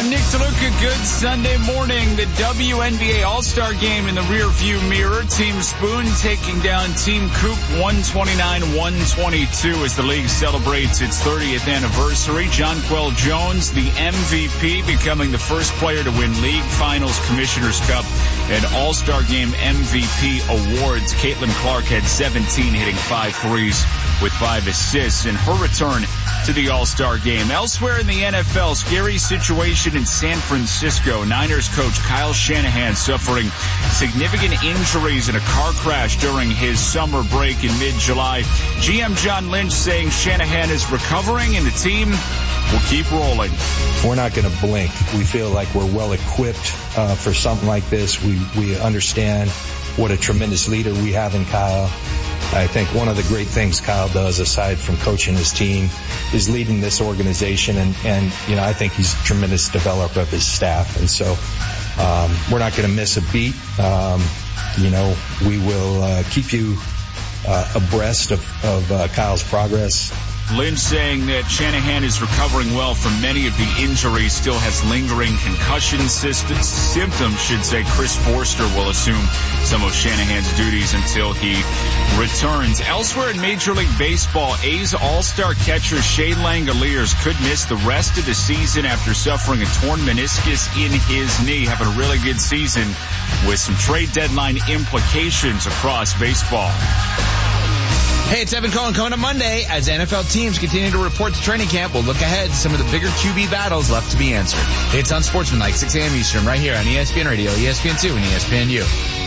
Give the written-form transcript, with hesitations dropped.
I'm Nick DeLuca. Good Sunday morning. The WNBA All-Star Game in the rearview mirror. Team Spoon taking down Team Coop 129-122 as the league celebrates its 30th anniversary. Jonquel Jones, the MVP, becoming the first player to win League Finals, Commissioner's Cup, and All-Star Game MVP awards. Caitlin Clark had 17, hitting 5 threes with 5 assists in her return to the All-Star Game. Elsewhere in the NFL, scary situation in San Francisco. Niners coach Kyle Shanahan suffering significant injuries in a car crash during his summer break in mid-July. GM John Lynch saying Shanahan is recovering and the team will keep rolling. We're not going to blink. We feel like we're well equipped for something like this. We understand what a tremendous leader we have in Kyle. I think one of the great things Kyle does, aside from coaching his team, is leading this organization, and I think he's a tremendous developer of his staff. And so we're not going to miss a beat. We will keep you abreast of Kyle's progress. Lynch saying that Shanahan is recovering well from many of the injuries, still has lingering concussion symptoms. Chris Forster will assume some of Shanahan's duties until he returns. Elsewhere in Major League Baseball, A's All-Star catcher Shane Langoliers could miss the rest of the season after suffering a torn meniscus in his knee. Having a really good season with some trade deadline implications across baseball. Hey, it's Evan Cohen. Coming up Monday, as NFL teams continue to report to training camp, we'll look ahead to some of the bigger QB battles left to be answered. It's on Sportsmanlike, 6 a.m. Eastern, right here on ESPN Radio, ESPN2, and ESPNU.